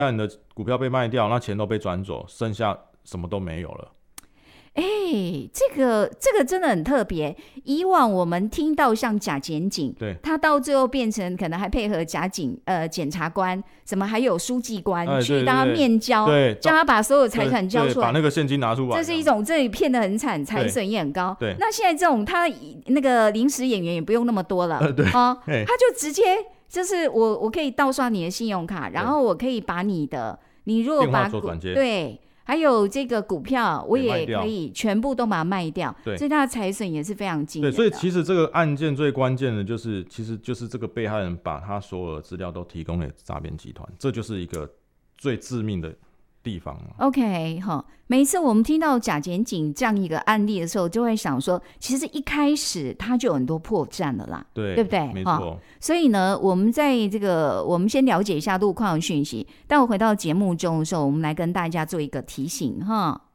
你的股票被卖掉，那钱都被转走，剩下什么都没有了。 这个真的很特别。以往我们听到像假检警， 对， 他到最后变成可能还配合假检察官，什么还有书记官去跟他面交， 对， 叫他把所有财产交出来， 把那个现金拿出来， 这是一种，这里骗得很惨，财损也很高。 对， 那现在这种他那个临时演员也不用那么多了， 对他就直接就是我可以盗刷你的信用卡，然后我可以把你如果把电话做转接， 对。还有这个股票，我也可以全部都把它卖掉，所以它的财损也是非常惊人的。 对，所以其实这个案件最关键的就是，其实就是这个被害人把他所有的资料都提供给诈骗集团，这就是一个最致命的地方。 OK， 好，每一次我们听到假检警这样一个案例的时候，就会想说，其实一开始他就有很多破绽了啦，对不对？ 没错。 所以呢，我们在我们先了解一下路况的讯息，待会回到节目中的时候，我们来跟大家做一个提醒哈。